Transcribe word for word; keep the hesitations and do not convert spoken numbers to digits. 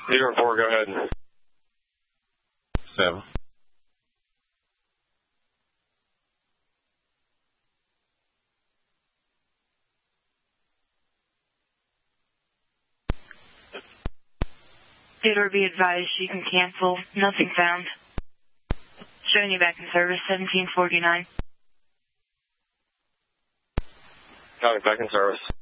Zero four, go ahead. Seven. Theodore, be advised you can cancel. Nothing found. Showing you back in service, seventeen forty-nine. Got it, back in service.